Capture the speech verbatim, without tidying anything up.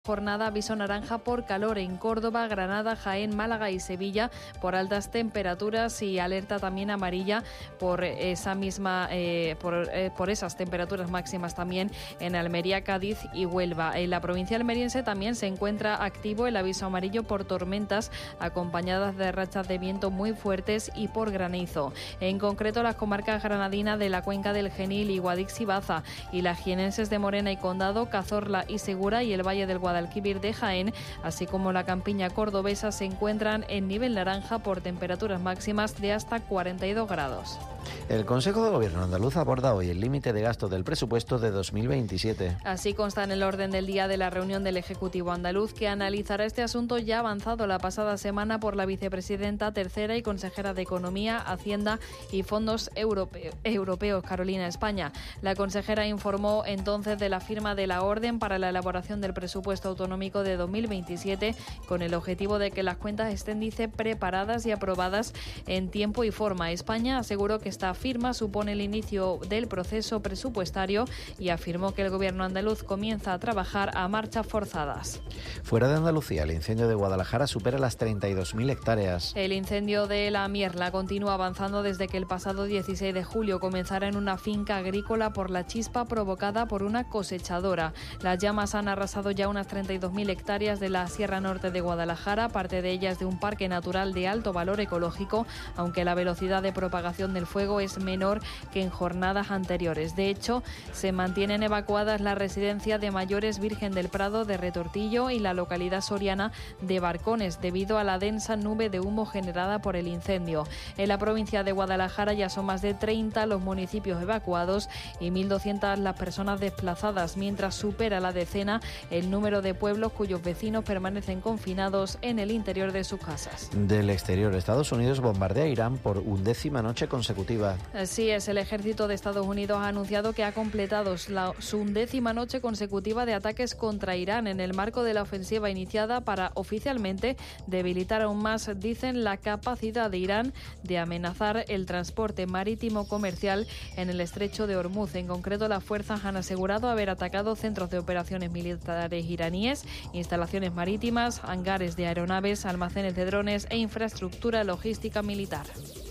Jornada aviso naranja por calor en Córdoba, Granada, Jaén, Málaga y Sevilla por altas temperaturas y alerta también amarilla por esa misma eh, por, eh, por esas temperaturas máximas también en Almería, Cádiz y Huelva. En la provincia almeriense también se encuentra activo el aviso amarillo por tormentas acompañadas de rachas de viento muy fuertes y por granizo. En concreto las comarcas granadinas de la cuenca del Genil y Guadix y Baza y las jienenses de Morena y Condado, Cazorla y Segura y el Valle del Guadalquivir Guadalquivir de Jaén, así como la campiña cordobesa, se encuentran en nivel naranja por temperaturas máximas de hasta cuarenta y dos grados. El Consejo de Gobierno andaluz aborda hoy el límite de gasto del presupuesto de dos mil veintisiete. Así consta en el orden del día de la reunión del Ejecutivo andaluz, que analizará este asunto ya avanzado la pasada semana por la vicepresidenta tercera y consejera de Economía, Hacienda y Fondos Europeo, Europeos, Carolina España. La consejera informó entonces de la firma de la orden para la elaboración del presupuesto autonómico de dos mil veintisiete, con el objetivo de que las cuentas estén, dice, preparadas y aprobadas en tiempo y forma. España aseguró que esta firma supone el inicio del proceso presupuestario y afirmó que el Gobierno andaluz comienza a trabajar a marchas forzadas. Fuera de Andalucía, el incendio de Guadalajara supera las treinta y dos mil hectáreas. El incendio de la Mierla continúa avanzando desde que el pasado dieciséis de julio comenzara en una finca agrícola por la chispa provocada por una cosechadora. Las llamas han arrasado ya unas treinta y dos mil hectáreas de la Sierra Norte de Guadalajara, parte de ellas de un parque natural de alto valor ecológico, aunque la velocidad de propagación del fuego es menor que en jornadas anteriores. De hecho, se mantienen evacuadas la residencia de mayores Virgen del Prado de Retortillo y la localidad soriana de Barcones, debido a la densa nube de humo generada por el incendio. En la provincia de Guadalajara ya son más de treinta los municipios evacuados y mil doscientas las personas desplazadas, mientras supera la decena el número de pueblos cuyos vecinos permanecen confinados en el interior de sus casas. Del exterior, Estados Unidos bombardea a Irán por undécima noche consecutiva. Así es, el ejército de Estados Unidos ha anunciado que ha completado la, su undécima noche consecutiva de ataques contra Irán en el marco de la ofensiva iniciada para oficialmente debilitar aún más, dicen, la capacidad de Irán de amenazar el transporte marítimo comercial en el estrecho de Hormuz. En concreto, las fuerzas han asegurado haber atacado centros de operaciones militares iraníes, instalaciones marítimas, hangares de aeronaves, almacenes de drones e infraestructura logística militar.